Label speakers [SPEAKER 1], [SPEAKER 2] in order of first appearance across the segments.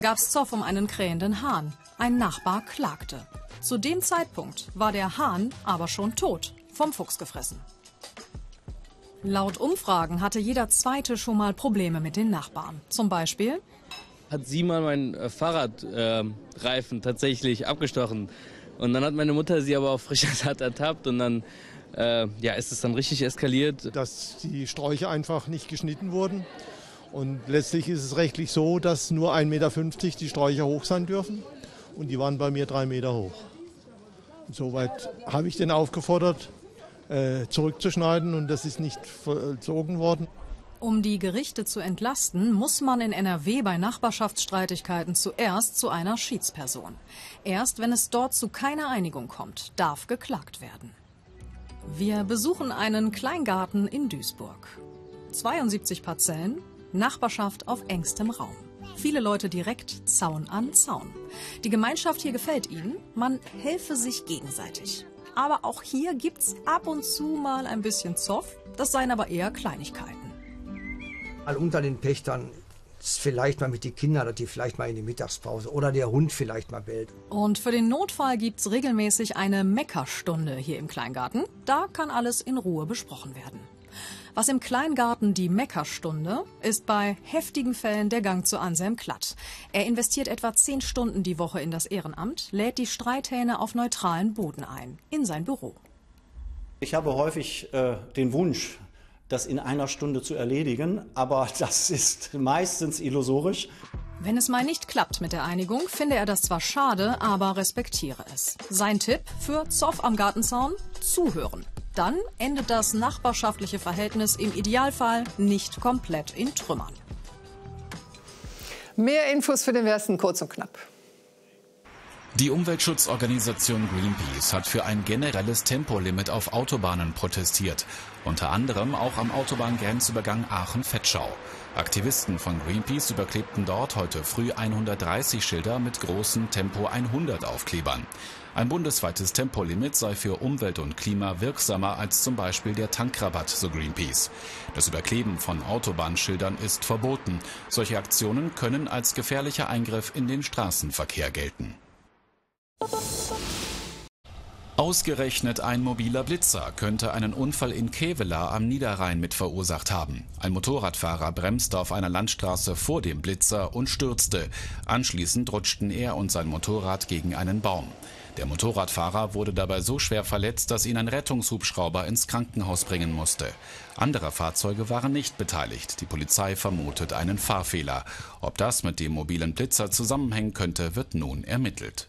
[SPEAKER 1] Gab's Zoff um einen krähenden Hahn. Ein Nachbar klagte. Zu dem Zeitpunkt war der Hahn aber schon tot, vom Fuchs gefressen. Laut Umfragen hatte jeder Zweite schon mal Probleme mit den Nachbarn. Zum Beispiel
[SPEAKER 2] hat sie mal meinen Fahrradreifen tatsächlich abgestochen. Und dann hat meine Mutter sie aber auf frischer Tat ertappt und dann ist es dann richtig eskaliert.
[SPEAKER 3] Dass die Sträucher einfach nicht geschnitten wurden. Und letztlich ist es rechtlich so, dass nur 1,50 Meter die Sträucher hoch sein dürfen. Und die waren bei mir 3 Meter hoch. Insoweit habe ich den aufgefordert, zurückzuschneiden, und das ist nicht vollzogen worden.
[SPEAKER 1] Um die Gerichte zu entlasten, muss man in NRW bei Nachbarschaftsstreitigkeiten zuerst zu einer Schiedsperson. Erst wenn es dort zu keiner Einigung kommt, darf geklagt werden. Wir besuchen einen Kleingarten in Duisburg. 72 Parzellen, Nachbarschaft auf engstem Raum. Viele Leute direkt Zaun an Zaun. Die Gemeinschaft hier gefällt ihnen, man helfe sich gegenseitig. Aber auch hier gibt's ab und zu mal ein bisschen Zoff, das seien aber eher Kleinigkeiten.
[SPEAKER 4] Mal unter den Pächtern ist vielleicht mal mit den Kindern, dass die vielleicht mal in die Mittagspause oder der Hund vielleicht mal bellt.
[SPEAKER 1] Und für den Notfall gibt's regelmäßig eine Meckerstunde hier im Kleingarten. Da kann alles in Ruhe besprochen werden. Was im Kleingarten die Meckerstunde ist, bei heftigen Fällen der Gang zu Anselm Klatt. Er investiert etwa 10 Stunden die Woche in das Ehrenamt, lädt die Streithähne auf neutralen Boden ein, in sein Büro.
[SPEAKER 5] Ich habe häufig den Wunsch, das in einer Stunde zu erledigen, aber das ist meistens illusorisch.
[SPEAKER 1] Wenn es mal nicht klappt mit der Einigung, finde er das zwar schade, aber respektiere es. Sein Tipp für Zoff am Gartenzaun? Zuhören. Dann endet das nachbarschaftliche Verhältnis im Idealfall nicht komplett in Trümmern.
[SPEAKER 6] Mehr Infos für den Westen, kurz und knapp.
[SPEAKER 7] Die Umweltschutzorganisation Greenpeace hat für ein generelles Tempolimit auf Autobahnen protestiert. Unter anderem auch am Autobahngrenzübergang Aachen-Vetschau. Aktivisten von Greenpeace überklebten dort heute früh 130 Schilder mit großen Tempo 100 Aufklebern. Ein bundesweites Tempolimit sei für Umwelt und Klima wirksamer als zum Beispiel der Tankrabatt, so Greenpeace. Das Überkleben von Autobahnschildern ist verboten. Solche Aktionen können als gefährlicher Eingriff in den Straßenverkehr gelten. Ausgerechnet ein mobiler Blitzer könnte einen Unfall in Kevelaer am Niederrhein mit verursacht haben. Ein Motorradfahrer bremste auf einer Landstraße vor dem Blitzer und stürzte. Anschließend rutschten er und sein Motorrad gegen einen Baum. Der Motorradfahrer wurde dabei so schwer verletzt, dass ihn ein Rettungshubschrauber ins Krankenhaus bringen musste. Andere Fahrzeuge waren nicht beteiligt. Die Polizei vermutet einen Fahrfehler. Ob das mit dem mobilen Blitzer zusammenhängen könnte, wird nun ermittelt.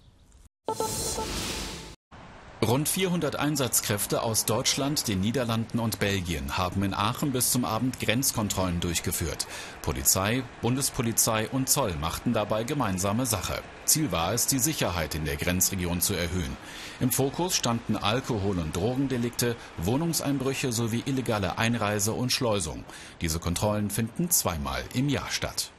[SPEAKER 7] Rund 400 Einsatzkräfte aus Deutschland, den Niederlanden und Belgien haben in Aachen bis zum Abend Grenzkontrollen durchgeführt. Polizei, Bundespolizei und Zoll machten dabei gemeinsame Sache. Ziel war es, die Sicherheit in der Grenzregion zu erhöhen. Im Fokus standen Alkohol- und Drogendelikte, Wohnungseinbrüche sowie illegale Einreise und Schleusung. Diese Kontrollen finden zweimal im Jahr statt.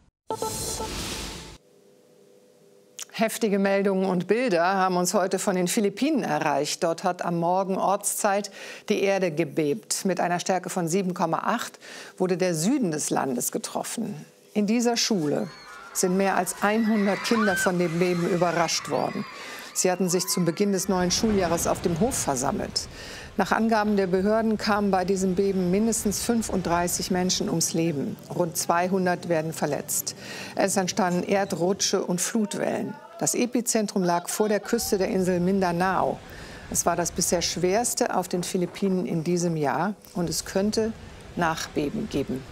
[SPEAKER 6] Heftige Meldungen und Bilder haben uns heute von den Philippinen erreicht. Dort hat am Morgen Ortszeit die Erde gebebt. Mit einer Stärke von 7,8 wurde der Süden des Landes getroffen. In dieser Schule sind mehr als 100 Kinder von dem Beben überrascht worden. Sie hatten sich zum Beginn des neuen Schuljahres auf dem Hof versammelt. Nach Angaben der Behörden kamen bei diesem Beben mindestens 35 Menschen ums Leben. Rund 200 werden verletzt. Es entstanden Erdrutsche und Flutwellen. Das Epizentrum lag vor der Küste der Insel Mindanao. Es war das bisher schwerste auf den Philippinen in diesem Jahr und es könnte Nachbeben geben.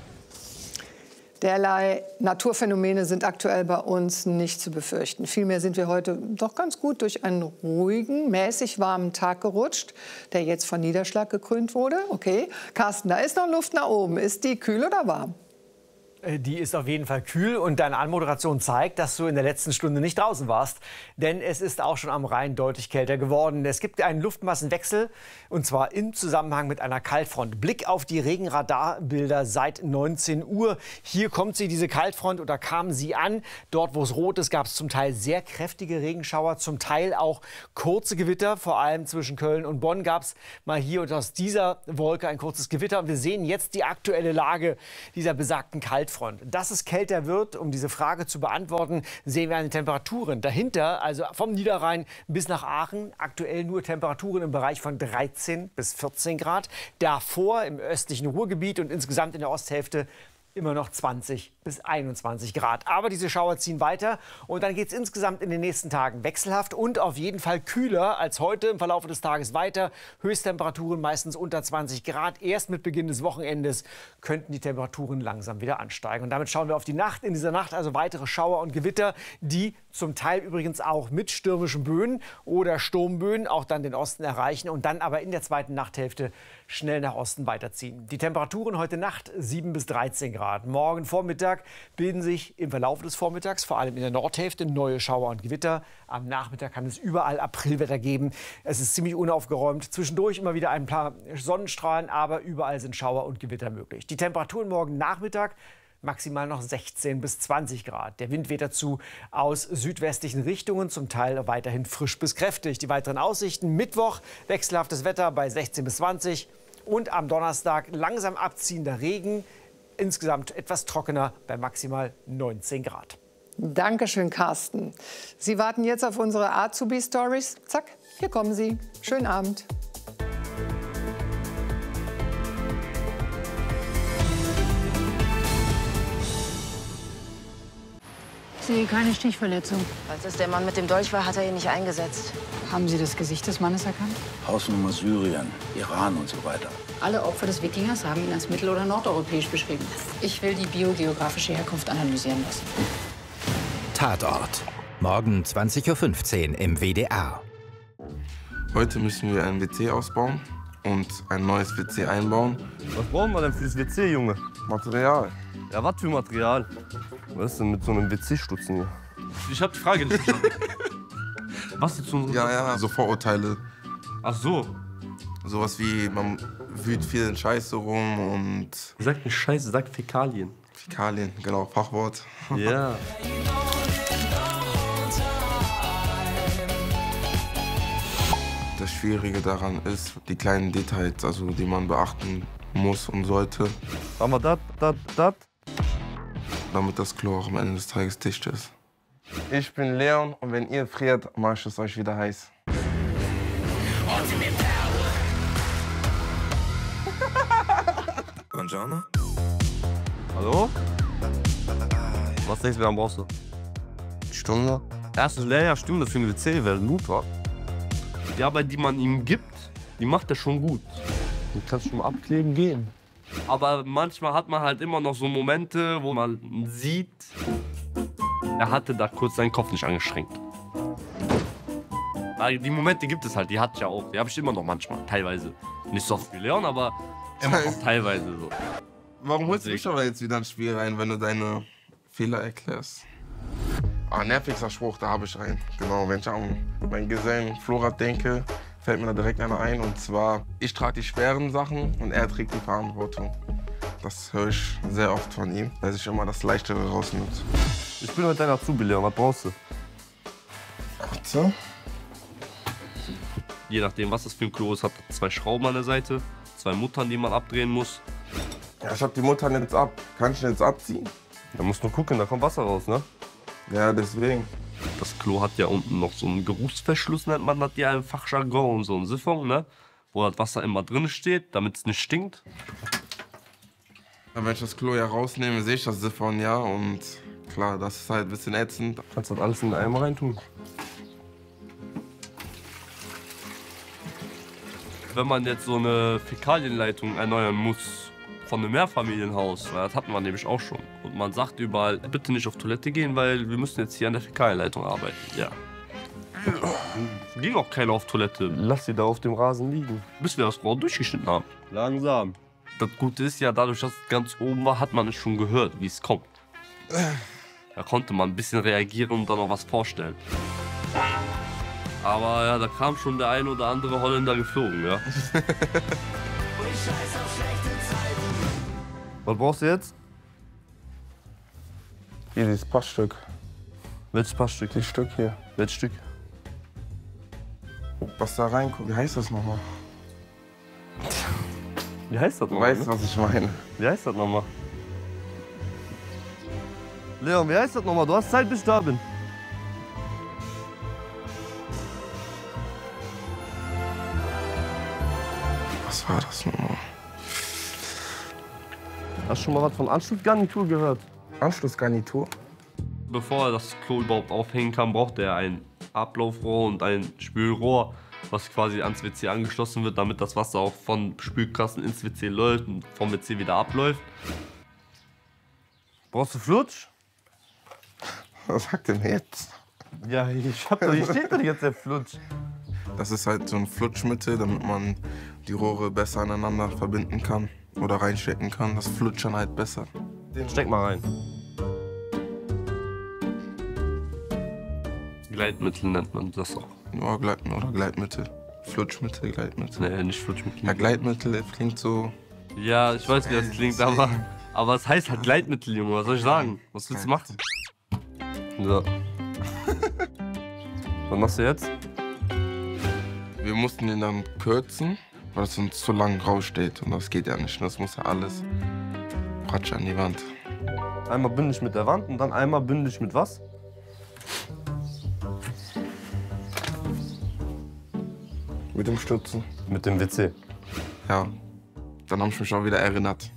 [SPEAKER 6] Derlei Naturphänomene sind aktuell bei uns nicht zu befürchten. Vielmehr sind wir heute doch ganz gut durch einen ruhigen, mäßig warmen Tag gerutscht, der jetzt von Niederschlag gekrönt wurde. Okay, Carsten, da ist noch Luft nach oben. Ist die kühl oder warm?
[SPEAKER 8] Die ist auf jeden Fall kühl und deine Anmoderation zeigt, dass du in der letzten Stunde nicht draußen warst. Denn es ist auch schon am Rhein deutlich kälter geworden. Es gibt einen Luftmassenwechsel und zwar im Zusammenhang mit einer Kaltfront. Blick auf die Regenradarbilder seit 19 Uhr. Hier kommt sie, diese Kaltfront, oder kam sie an. Dort, wo es rot ist, gab es zum Teil sehr kräftige Regenschauer, zum Teil auch kurze Gewitter. Vor allem zwischen Köln und Bonn gab es mal hier und aus dieser Wolke ein kurzes Gewitter. Und wir sehen jetzt die aktuelle Lage dieser besagten Kaltfront. Kaltfront. Dass es kälter wird, um diese Frage zu beantworten, sehen wir an den Temperaturen. Dahinter, also vom Niederrhein bis nach Aachen, aktuell nur Temperaturen im Bereich von 13 bis 14 Grad. Davor im östlichen Ruhrgebiet und insgesamt in der Osthälfte immer noch 20 bis 21 Grad. Aber diese Schauer ziehen weiter und dann geht es insgesamt in den nächsten Tagen wechselhaft und auf jeden Fall kühler als heute im Verlauf des Tages weiter. Höchsttemperaturen meistens unter 20 Grad. Erst mit Beginn des Wochenendes könnten die Temperaturen langsam wieder ansteigen. Und damit schauen wir auf die Nacht. In dieser Nacht also weitere Schauer und Gewitter, die zum Teil übrigens auch mit stürmischen Böen oder Sturmböen auch dann den Osten erreichen und dann aber in der zweiten Nachthälfte schnell nach Osten weiterziehen. Die Temperaturen heute Nacht 7 bis 13 Grad. Morgen Vormittag bilden sich im Verlauf des Vormittags, vor allem in der Nordhälfte, neue Schauer und Gewitter. Am Nachmittag kann es überall Aprilwetter geben. Es ist ziemlich unaufgeräumt. Zwischendurch immer wieder ein paar Sonnenstrahlen, aber überall sind Schauer und Gewitter möglich. Die Temperaturen morgen Nachmittag maximal noch 16 bis 20 Grad. Der Wind weht dazu aus südwestlichen Richtungen, zum Teil weiterhin frisch bis kräftig. Die weiteren Aussichten: Mittwoch wechselhaftes Wetter bei 16 bis 20 und am Donnerstag langsam abziehender Regen. Insgesamt etwas trockener bei maximal 19 Grad.
[SPEAKER 6] Dankeschön, Carsten. Sie warten jetzt auf unsere Azubi-Stories. Zack, hier kommen sie. Schönen Abend.
[SPEAKER 9] Ich sehe keine Stichverletzung.
[SPEAKER 10] Als es der Mann mit dem Dolch war, hat er ihn nicht eingesetzt.
[SPEAKER 9] Haben Sie das Gesicht des Mannes erkannt?
[SPEAKER 11] Hausnummer Syrien, Iran und so weiter.
[SPEAKER 9] Alle Opfer des Wikingers haben ihn als mittel- oder nordeuropäisch beschrieben. Ich will die biogeografische Herkunft analysieren lassen.
[SPEAKER 12] Tatort. Morgen 20:15 Uhr im WDR.
[SPEAKER 13] Heute müssen wir ein WC ausbauen und ein neues WC einbauen.
[SPEAKER 14] Was brauchen wir denn für das WC, Junge?
[SPEAKER 13] Material.
[SPEAKER 14] Ja, was für Material? Was ist denn mit so einem WC-Stutzen hier? Ich hab die Frage nicht verstanden. Was ist so?
[SPEAKER 13] Ja, so Vorurteile.
[SPEAKER 14] Ach so.
[SPEAKER 13] Sowas wie, man wühlt viel in Scheiße rum und...
[SPEAKER 14] Sagt nicht Scheiße, sagt Fäkalien.
[SPEAKER 13] Fäkalien, genau, Fachwort.
[SPEAKER 14] Ja.
[SPEAKER 13] Das Schwierige daran ist, die kleinen Details, also die man beachten muss und sollte.
[SPEAKER 14] Aber das.
[SPEAKER 13] Damit das Klo auch am Ende des Tages dicht ist. Ich bin Leon und wenn ihr friert, mach ich es euch wieder heiß.
[SPEAKER 14] Buongiorno. Hallo? Was denkst du, wie lange brauchst du?
[SPEAKER 13] Stunde.
[SPEAKER 14] Erstens leer, Stunde für ein WC wäre super. Die Arbeit, die man ihm gibt, die macht er schon gut. Du kannst schon mal abkleben gehen. Aber manchmal hat man halt immer noch so Momente, wo man sieht, er hatte da kurz seinen Kopf nicht angestrengt. Die Momente gibt es halt, die hatte ich ja auch. Die habe ich immer noch manchmal, teilweise. Nicht so oft wie Leon, aber immer auch teilweise so.
[SPEAKER 13] Warum holst du mich aber jetzt wieder ins Spiel rein, wenn du deine Fehler erklärst? Nervigster Spruch, da habe ich einen. Genau, wenn ich an meinen Gesellen Florat denke, fällt mir da direkt einer ein. Und zwar, ich trage die schweren Sachen und er trägt die Verantwortung. Das höre ich sehr oft von ihm, weil sich immer das Leichtere rausnimmt.
[SPEAKER 14] Ich bin heute dein Azubi, Leon. Was brauchst du?
[SPEAKER 13] Warte.
[SPEAKER 14] Je nachdem, was das für ein Klo ist, hat 2 Schrauben an der Seite, 2 Muttern, die man abdrehen muss.
[SPEAKER 13] Ja, ich hab die Muttern jetzt ab. Kann ich den jetzt abziehen?
[SPEAKER 14] Da musst du nur gucken, da kommt Wasser raus, ne?
[SPEAKER 13] Ja, deswegen.
[SPEAKER 14] Das Klo hat ja unten noch so einen Geruchsverschluss, nennt man das ja im Fachjargon, und so einen Siphon, ne? Wo das Wasser immer drin steht, damit es nicht stinkt.
[SPEAKER 13] Ja, wenn ich das Klo ja rausnehme, sehe ich das Siphon ja und klar, das ist halt ein bisschen ätzend.
[SPEAKER 14] Kannst du das alles in den Eimer reintun? Wenn man jetzt so eine Fäkalienleitung erneuern muss von einem Mehrfamilienhaus, weil das hatten wir nämlich auch schon. Und man sagt überall, bitte nicht auf Toilette gehen, weil wir müssen jetzt hier an der Fäkalienleitung arbeiten. Ja. Ging auch keiner auf Toilette. Lass sie da auf dem Rasen liegen. Bis wir das Rohr durchgeschnitten haben. Langsam. Das Gute ist ja, dadurch, dass es ganz oben war, hat man es schon gehört, wie es kommt. Da konnte man ein bisschen reagieren und dann noch was vorstellen. Aber ja, da kam schon der ein oder andere Holländer geflogen, ja. Was brauchst du jetzt?
[SPEAKER 13] Hier, dieses Passstück.
[SPEAKER 14] Welches Passstück?
[SPEAKER 13] Das Stück hier.
[SPEAKER 14] Welches Stück?
[SPEAKER 13] Was da reinkommt. Wie heißt das nochmal?
[SPEAKER 14] Wie heißt das nochmal?
[SPEAKER 13] Du weißt, was ich meine.
[SPEAKER 14] Wie heißt das nochmal? Leon, wie heißt das nochmal? Du hast Zeit, bis ich da bin.
[SPEAKER 13] Was war das nochmal?
[SPEAKER 14] Hast du schon mal was von Anschlussgarnitur gehört?
[SPEAKER 13] Anschlussgarnitur?
[SPEAKER 14] Bevor er das Klo überhaupt aufhängen kann, braucht er ein Ablaufrohr und ein Spülrohr, was quasi ans WC angeschlossen wird, damit das Wasser auch vom Spülkasten ins WC läuft und vom WC wieder abläuft. Brauchst du Flutsch?
[SPEAKER 13] Was sagt denn jetzt?
[SPEAKER 14] Ja, hier steht doch jetzt der Flutsch.
[SPEAKER 13] Das ist halt so ein Flutschmittel, damit man die Rohre besser aneinander verbinden kann oder reinstecken kann. Das flutscht dann halt besser.
[SPEAKER 14] Steck mal rein. Gleitmittel nennt man das auch.
[SPEAKER 13] Ja, Gleitmittel. Flutschmittel, Gleitmittel.
[SPEAKER 14] Nee, nicht Flutschmittel.
[SPEAKER 13] Ja, Gleitmittel, das klingt so...
[SPEAKER 14] Ja, ich weiß, wie das klingt, aber es heißt halt Gleitmittel, Junge. Was soll ich sagen? Was willst du machen? So. Was machst du jetzt?
[SPEAKER 13] Wir mussten den dann kürzen, weil es uns zu lang raussteht. Und das geht ja nicht. Das muss ja alles Ratsch an die Wand.
[SPEAKER 14] Einmal bündig mit der Wand und dann einmal bündig mit was?
[SPEAKER 13] Mit dem Stutzen.
[SPEAKER 14] Mit dem WC.
[SPEAKER 13] Ja. Dann habe ich mich auch wieder erinnert.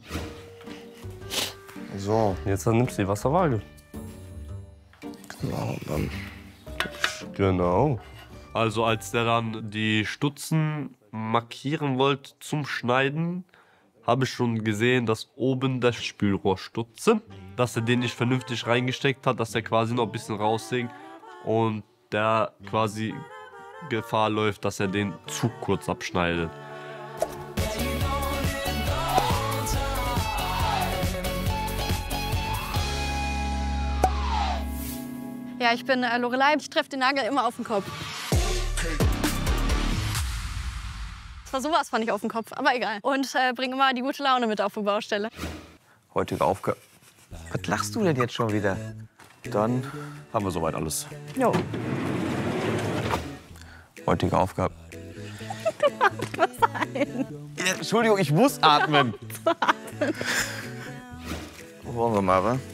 [SPEAKER 14] So, jetzt dann nimmst du die Wasserwaage.
[SPEAKER 13] Genau, dann.
[SPEAKER 14] Genau. Also als der dann die Stutzen markieren wollte zum Schneiden, habe ich schon gesehen, dass oben das Spülrohr stutzen, dass er den nicht vernünftig reingesteckt hat, dass er quasi noch ein bisschen raushing und der quasi Gefahr läuft, dass er den zu kurz abschneidet.
[SPEAKER 15] Ja, ich bin Lorelei. Ich treffe den Nagel immer auf den Kopf. Das war sowas von nicht auf den Kopf, aber egal. Und bringe immer die gute Laune mit auf die Baustelle.
[SPEAKER 16] Heutige Aufgabe. Was lachst du denn jetzt schon wieder? Dann haben wir soweit alles.
[SPEAKER 15] Jo.
[SPEAKER 16] Heutige Aufgabe.
[SPEAKER 15] Was ein?
[SPEAKER 16] Ja, Entschuldigung, ich muss atmen. Wollen wir mal, wa?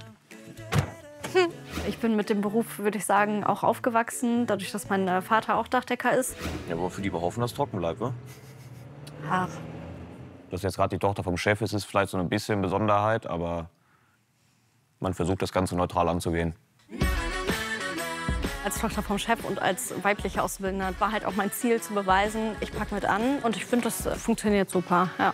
[SPEAKER 15] Ich bin mit dem Beruf, würde ich sagen, auch aufgewachsen, dadurch, dass mein Vater auch Dachdecker ist.
[SPEAKER 16] Ja, wofür die behoffen, dass es trocken bleibt, wa?
[SPEAKER 15] Ach.
[SPEAKER 16] Dass jetzt gerade die Tochter vom Chef ist vielleicht so ein bisschen Besonderheit, aber man versucht, das Ganze neutral anzugehen.
[SPEAKER 15] Als Tochter vom Chef und als weibliche Auszubildende war halt auch mein Ziel zu beweisen, ich packe mit an und ich finde, das funktioniert super, ja.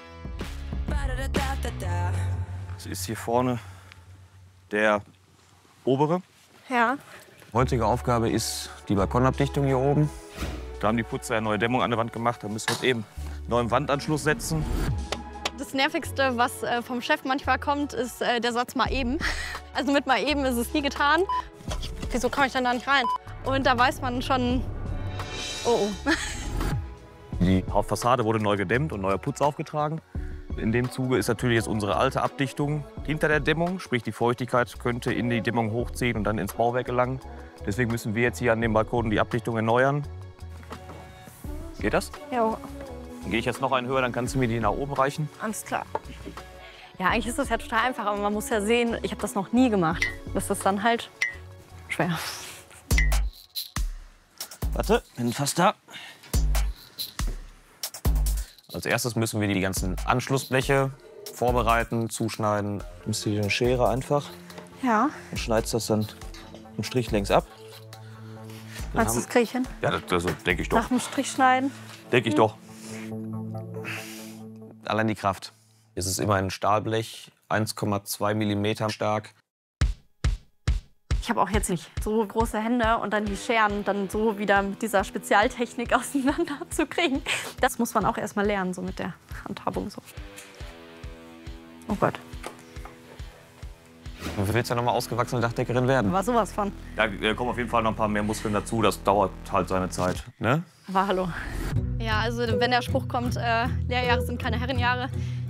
[SPEAKER 16] Das ist hier vorne der obere.
[SPEAKER 15] Ja.
[SPEAKER 16] Heutige Aufgabe ist die Balkonabdichtung hier oben. Da haben die Putzer eine neue Dämmung an der Wand gemacht, da müssen wir jetzt eben einen neuen Wandanschluss setzen.
[SPEAKER 15] Das Nervigste, was vom Chef manchmal kommt, ist der Satz mal eben. Also mit mal eben ist es nie getan. Wieso komme ich dann da nicht rein? Und da weiß man schon, oh oh.
[SPEAKER 16] Die Hauptfassade wurde neu gedämmt und neuer Putz aufgetragen. In dem Zuge ist natürlich jetzt unsere alte Abdichtung hinter der Dämmung, sprich die Feuchtigkeit könnte in die Dämmung hochziehen und dann ins Bauwerk gelangen. Deswegen müssen wir jetzt hier an dem Balkon die Abdichtung erneuern. Geht das?
[SPEAKER 15] Ja.
[SPEAKER 16] Dann gehe ich jetzt noch einen höher, dann kannst du mir die nach oben reichen.
[SPEAKER 15] Alles klar. Ja, eigentlich ist das ja total einfach, aber man muss ja sehen, ich habe das noch nie gemacht. Das ist dann halt schwer.
[SPEAKER 16] Warte, bin fast da. Als erstes müssen wir die ganzen Anschlussbleche vorbereiten, zuschneiden. Du nimmst hier eine Schere einfach
[SPEAKER 15] Ja.
[SPEAKER 16] und schneidest das dann einen Strich längs ab.
[SPEAKER 15] Meinst du, das kriege ich hin?
[SPEAKER 16] Ja, das denke ich doch.
[SPEAKER 15] Nach dem Strich schneiden?
[SPEAKER 16] Denke ich doch. Allein die Kraft. Es ist immer ein Stahlblech, 1,2 mm stark.
[SPEAKER 15] Ich habe auch jetzt nicht so große Hände und dann die Scheren dann so wieder mit dieser Spezialtechnik auseinander zu kriegen. Das muss man auch erst mal lernen, so mit der Handhabung. So. Oh Gott.
[SPEAKER 16] Du willst ja noch mal ausgewachsene Dachdeckerin werden.
[SPEAKER 15] War sowas von.
[SPEAKER 16] Ja, da kommen auf jeden Fall noch ein paar mehr Muskeln dazu. Das dauert halt seine Zeit. Ne?
[SPEAKER 15] Aber hallo. Ja, also wenn der Spruch kommt, Lehrjahre sind keine Herrenjahre.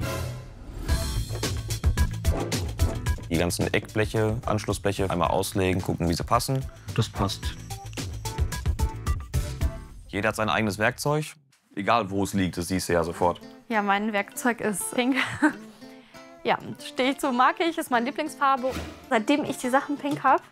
[SPEAKER 16] Die ganzen Eckbleche, Anschlussbleche einmal auslegen, gucken, wie sie passen. Das passt. Jeder hat sein eigenes Werkzeug. Egal, wo es liegt, das siehst du ja sofort.
[SPEAKER 15] Ja, mein Werkzeug ist pink. Ja, stehe ich zu, mag ich, ist meine Lieblingsfarbe. Seitdem ich die Sachen pink habe,